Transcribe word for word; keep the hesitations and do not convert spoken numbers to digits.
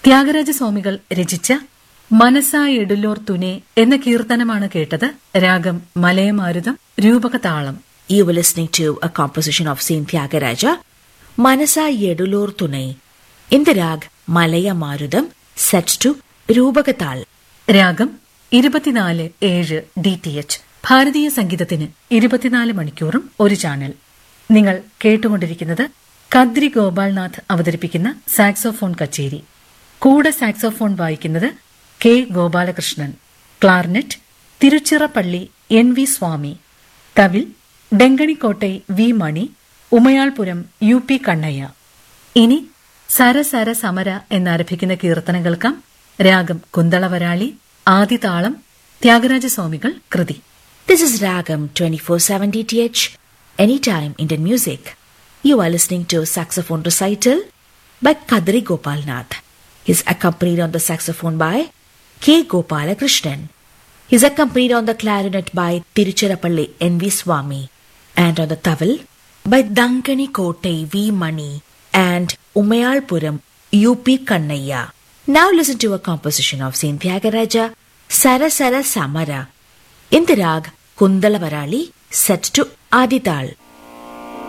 ത്യാഗരാജസ്വാമികൾ രചിച്ച മനസായി എടുലോർ തുനെ എന്ന കീർത്തനമാണ് കേട്ടത്. രാഗം മലയമാരുതം, രൂപകതാളം. You were listening to a composition of Saint Tyagaraja, Manasai Edulor Tunai, in the rag Malaya Marudam, set to Rubagatal. രാഗം ഇരുപത്തിനാല് ഏഴ് ഡി ടി എച്ച്. ഭാരതീയ സംഗീതത്തിന് ഇരുപത്തിനാല് മണിക്കൂറും ഒരു ചാനൽ. നിങ്ങൾ കേട്ടുകൊണ്ടിരിക്കുന്നത് കദ്രി ഗോപാൽനാഥ് അവതരിപ്പിക്കുന്ന സാക്സോഫോൺ കച്ചേരി. കൂടെ സാക്സോഫോൺ വായിക്കുന്നത് K Gopalakrishnan. ക്ലാർനെറ്റ് Tiruchirappalli N V സ്വാമി. തവിൽ ഡെങ്കണിക്കോട്ടെ വി മണി. Umayalpuram U P Kannaiah. ഇനി സരസര സമര എന്നാരംഭിക്കുന്ന കീർത്തനം കേൾക്കാം. രാഗം കുന്തളവരാളി, ആദിതാളം, ത്യാഗരാജസ്വാമികൾ കൃതി. This is Ragam twenty-four seven D T H, Anytime Indian Music. You are listening to Saxophone Recital by Kadri Gopalnath. He is accompanied on the saxophone by K. Gopalakrishnan. He is accompanied on the clarinet by Tiruchirappalli N V Swami, and on the tawil by Dankani Kotai V Mani and Umayalpuram U P Kannaiya. Now listen to a composition of Saint Tyagaraja, Sara Sara Samara, in the rag Kundalavarali, set to Adital.